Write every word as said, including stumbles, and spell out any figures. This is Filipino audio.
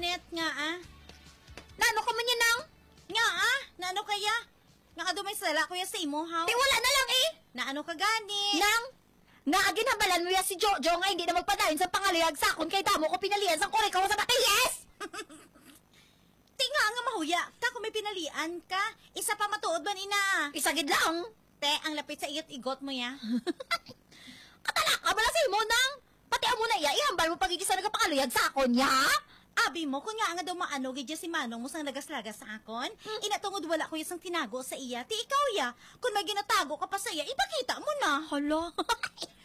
Janet nga ah. Nano ka man yan nang? Nga ah, naano kaya? Nga adumay sala kuya sa imo haw. Di wala na lang eh. Naano ka gani? Nang, nga aginabalan mo ya si Jojo nga hindi na magpadayon sa pangaliyag sakon kay damo ko pinalian sa kurikaw sa Batilles. Ti nga nga mahuya, ta kung may pinalian ka, isa pa matuod man ina. Isagid lang. Te, ang lapit sa iyot igot mo ya. Katalak ka bala sa imo nang. Pati amo na iya, ihambal mo pagiging sa nagapangaliyag sakon ya. Abi mo, kung nga nga daw maano, gidya si Manong mo sang lagas-lagas sa akon, hmm. inatungod wala ko yung tinago sa iya, ti ikaw ya. Kung may ginatago ka pa sa iya, ipakita mo na. Hala.